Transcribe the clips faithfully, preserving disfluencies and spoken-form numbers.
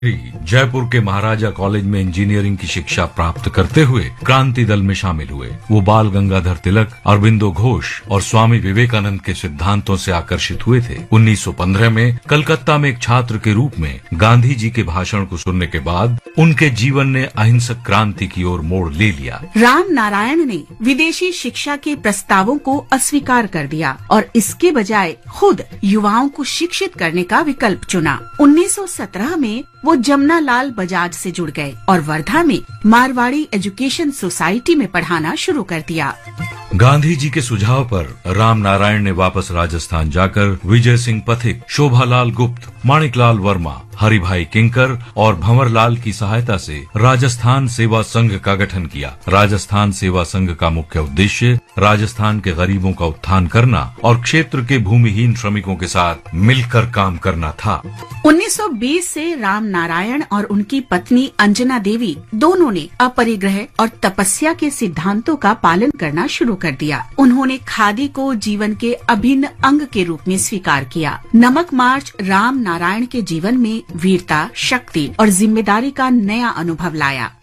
जयपुर के महाराजा कॉलेज में इंजीनियरिंग की शिक्षा प्राप्त करते हुए क्रांति दल में शामिल हुए। वो बाल गंगाधर तिलक, अरबिंदो घोष और स्वामी विवेकानंद के सिद्धांतों से आकर्षित हुए थे। उन्नीस सौ पंद्रह में कलकत्ता में एक छात्र के रूप में गांधी जी के भाषण को सुनने के बाद उनके जीवन ने अहिंसक क्रांति की ओर मोड़ ले लिया। राम नारायण ने विदेशी शिक्षा के प्रस्तावों को अस्वीकार कर दिया और इसके बजाय खुद युवाओं को शिक्षित करने का विकल्प चुना। उन्नीस सौ सत्रह में वो जमुना लाल बजाज से जुड़ गए और वर्धा में मारवाड़ी एजुकेशन सोसाइटी में पढ़ाना शुरू कर दिया। गांधी जी के सुझाव पर राम नारायण ने वापस राजस्थान जाकर विजय सिंह पथिक, शोभालाल गुप्त, माणिकलाल वर्मा, हरिभाई किंकर और भंवरलाल की सहायता से राजस्थान सेवा संघ का गठन किया। राजस्थान सेवा संघ का मुख्य उद्देश्य राजस्थान के गरीबों का उत्थान करना और क्षेत्र के भूमिहीन श्रमिकों के साथ मिलकर काम करना था। उन्नीस सौ बीस से राम नारायण और उनकी पत्नी अंजना देवी दोनों ने अपरिग्रह और तपस्या के सिद्धांतों का पालन करना शुरू कर दिया। उन्होंने खादी को जीवन के अभिन्न अंग के रूप में स्वीकार किया। नमक मार्च राम नारायण के जीवन में वीरता, शक्ति और जिम्मेदारी का नया अनुभव लाया।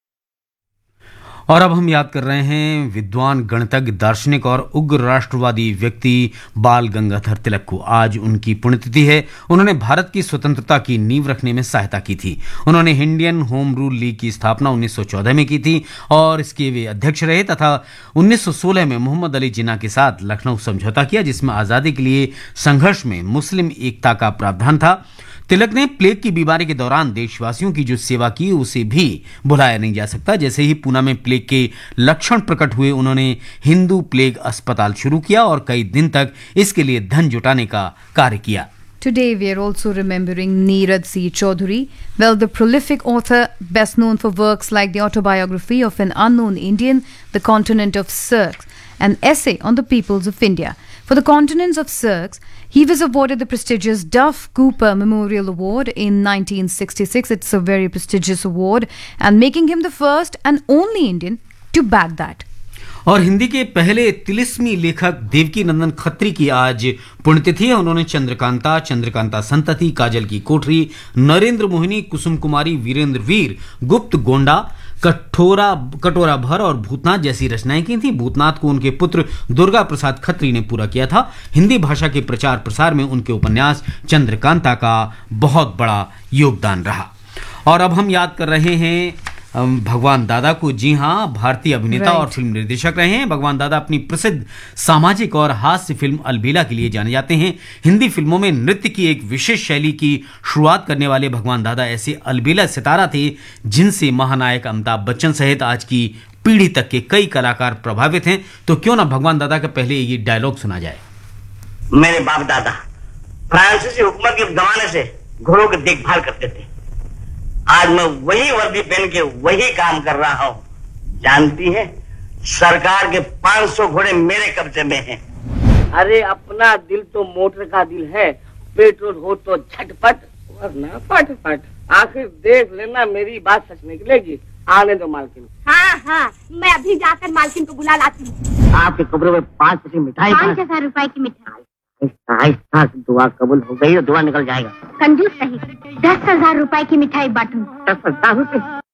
और अब हम याद कर रहे हैं विद्वान, गणितज्ञ, दार्शनिक और उग्र राष्ट्रवादी व्यक्ति बाल गंगाधर तिलक को। आज उनकी पुण्यतिथि है। उन्होंने भारत की स्वतंत्रता की नींव रखने में सहायता की थी। उन्होंने इंडियन होम रूल लीग की स्थापना उन्नीस सौ चौदह में की थी और इसके वे अध्यक्ष रहे तथा उन्नीस सौ सोलह में मोहम्मद अली जिन्ना के साथ लखनऊ समझौता किया, जिसमें आज़ादी के लिए संघर्ष में मुस्लिम एकता का प्रावधान था। तिलक ने प्लेग की बीमारी के दौरान देशवासियों की जो सेवा की उसे भी भुलाया नहीं जा सकता। जैसे ही पूना में प्लेग के लक्षण प्रकट हुए, उन्होंने हिंदू प्लेग अस्पताल शुरू किया और कई दिन तक इसके लिए धन जुटाने का कार्य किया। Today we are also remembering Neeraj C. Chaudhary, well, the prolific author, best known for works like the autobiography of an unknown Indian, The Continent of Sirks, an essay on the peoples of India. For The Continents of Sirks, he was awarded the prestigious Duff Cooper Memorial Award in nineteen sixty-six. It's a very prestigious award and making him the first and only Indian to bag that. और हिंदी के पहले तिलिस्मी लेखक देवकी नंदन खत्री की आज पुण्यतिथि है। उन्होंने चंद्रकांता, चंद्रकांता संतति, काजल की कोठरी, नरेंद्र मोहिनी, कुसुम कुमारी, वीरेंद्र वीर, गुप्त गोंडा, कठोरा कटोरा भर और भूतनाथ जैसी रचनाएं की थी। भूतनाथ को उनके पुत्र दुर्गा प्रसाद खत्री ने पूरा किया था। हिंदी भाषा के प्रचार प्रसार में उनके उपन्यास चंद्रकांता का बहुत बड़ा योगदान रहा। और अब हम याद कर रहे हैं भगवान दादा को। जी हाँ, भारतीय अभिनेता right. और फिल्म निर्देशक रहे हैं। भगवान दादा अपनी प्रसिद्ध सामाजिक और हास्य फिल्म अलबेला के लिए जाने जाते हैं। हिंदी फिल्मों में नृत्य की एक विशेष शैली की शुरुआत करने वाले भगवान दादा ऐसे अलबेला सितारा थे जिनसे महानायक अमिताभ बच्चन सहित आज की पीढ़ी तक के कई कलाकार प्रभावित हैं। तो क्यों ना भगवान दादा का पहले ये डायलॉग सुना जाए। मेरे बाप दादा फ्रांसीसी हुकूमत के जमाने से घोड़ों की देखभाल करते थे। आज मैं वही वर्दी पहन के वही काम कर रहा हूँ। जानती है, सरकार के पाँच सौ घोड़े मेरे कब्जे में हैं। अरे अपना दिल तो मोटर का दिल है, पेट्रोल हो तो झटपट वरना फटफट। आखिर देख लेना, मेरी बात सच निकलेगी। आने दो मालकिन। हाँ हाँ, मैं अभी जाकर मालकिन को बुला लाती हूँ। आपके कब्रों में पाँच पैसे मिठाई, पाँच हजार रुपए की मिठाई। आहिस्ता दुआ कबूल हो गई और दुआ निकल जाएगा। कंजूस नहीं, दस हजार रुपए की मिठाई बांटूं। दस हजार रुपए